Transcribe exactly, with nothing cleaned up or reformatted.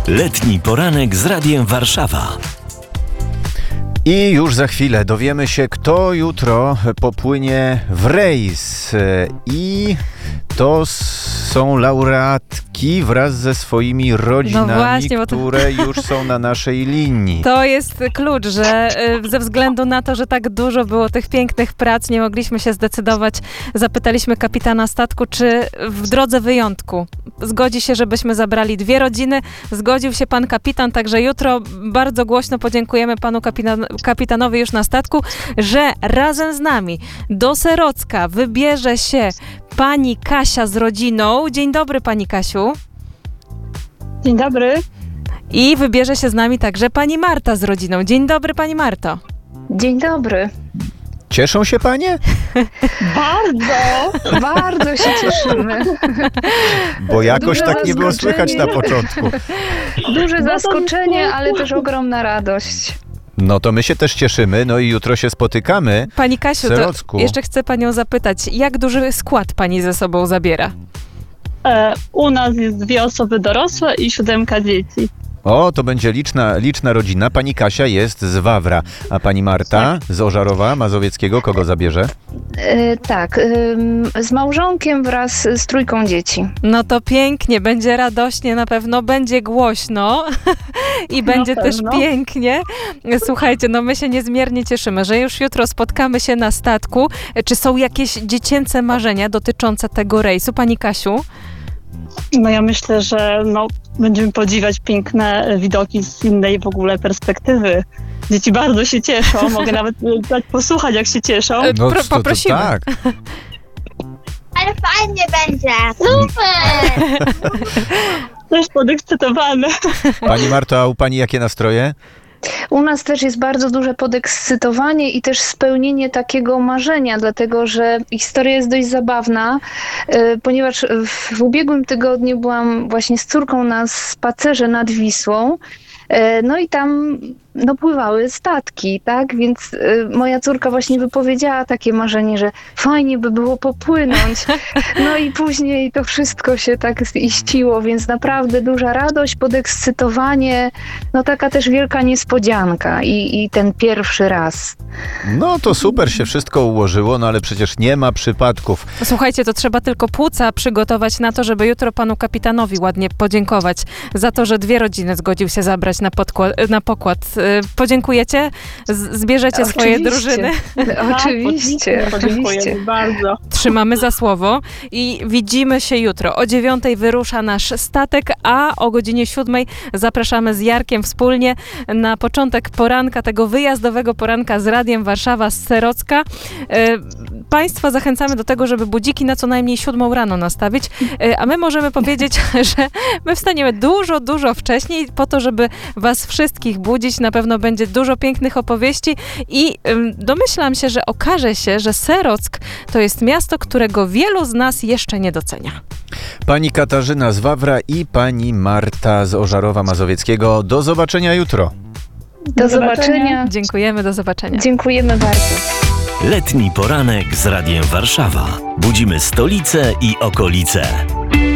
Letni poranek z Radiem Warszawa. I już za chwilę dowiemy się, kto jutro popłynie w rejs. I to są laureatki wraz ze swoimi rodzinami, No właśnie, bo to... które już są na naszej linii. To jest klucz, że ze względu na to, że tak dużo było tych pięknych prac, nie mogliśmy się zdecydować. Zapytaliśmy kapitana statku, czy w drodze wyjątku zgodzi się, żebyśmy zabrali dwie rodziny. Zgodził się pan kapitan, także jutro bardzo głośno podziękujemy panu kapitan, kapitanowi już na statku, że razem z nami do Serocka wybierze się pani Kasia z rodziną. Dzień dobry, pani Kasiu. Dzień dobry. I wybierze się z nami także pani Marta z rodziną. Dzień dobry, pani Marto. Dzień dobry. Cieszą się panie? Bardzo. Bardzo się cieszymy. Bo jakoś Duże tak nie było słychać na zaskoczenie. początku. Duże zaskoczenie, ale też ogromna radość. No to my się też cieszymy, no i jutro się spotykamy. Pani Kasiu, w to Serocku. jeszcze chcę panią zapytać, jak duży skład pani ze sobą zabiera? E, u nas jest dwie osoby dorosłe i siódemka dzieci. O, to będzie liczna, liczna rodzina. Pani Kasia jest z Wawra, a pani Marta z Ożarowa Mazowieckiego kogo zabierze? E, tak, ym, z małżonkiem wraz z trójką dzieci. No to pięknie, będzie radośnie, na pewno będzie głośno i będzie też pewno. pięknie. Słuchajcie, no my się niezmiernie cieszymy, że już jutro spotkamy się na statku. Czy są jakieś dziecięce marzenia dotyczące tego rejsu? Pani Kasiu? No ja myślę, że no, będziemy podziwiać piękne widoki z innej w ogóle perspektywy. Dzieci bardzo się cieszą, mogę nawet dać posłuchać, jak się cieszą. E, No Pro- to, to poprosimy. tak. Ale fajnie będzie! Super! Też podekscytowany. Pani Marto, a u pani jakie nastroje? U nas też jest bardzo duże podekscytowanie i też spełnienie takiego marzenia, dlatego że historia jest dość zabawna, e, ponieważ w, w ubiegłym tygodniu byłam właśnie z córką na spacerze nad Wisłą. E, No i tam no, pływały statki, tak? Więc e, moja córka właśnie wypowiedziała takie marzenie, że fajnie by było popłynąć. No i później to wszystko się tak ziściło, więc naprawdę duża radość, podekscytowanie, no taka też wielka niespodzianka i, i ten pierwszy raz. No to super się wszystko ułożyło, no ale przecież nie ma przypadków. Słuchajcie, to trzeba tylko płuca przygotować na to, żeby jutro panu kapitanowi ładnie podziękować za to, że dwie rodziny zgodził się zabrać na, podkład, na pokład. Podziękujecie? Z- zbierzecie swoje Oczywiście. drużyny? Oczywiście, Tak, oczywiście. Dziękujemy bardzo. Trzymamy za słowo i widzimy się jutro. O dziewiątej wyrusza nasz statek, a o godzinie siódmej zapraszamy z Jarkiem wspólnie na początek poranka, tego wyjazdowego poranka z Radiem Warszawa z Serocka. E, Państwa zachęcamy do tego, żeby budziki na co najmniej siódmą rano nastawić, e, a my możemy powiedzieć, że my wstaniemy dużo, dużo wcześniej po to, żeby was wszystkich budzić. Na pewno będzie dużo pięknych opowieści i ym, domyślam się, że okaże się, że Serock to jest miasto, którego wielu z nas jeszcze nie docenia. Pani Katarzyna z Wawra i pani Marta z Ożarowa Mazowieckiego. Do zobaczenia jutro. Do zobaczenia. Dziękujemy, do zobaczenia. Dziękujemy bardzo. Letni poranek z Radiem Warszawa. Budzimy stolicę i okolice.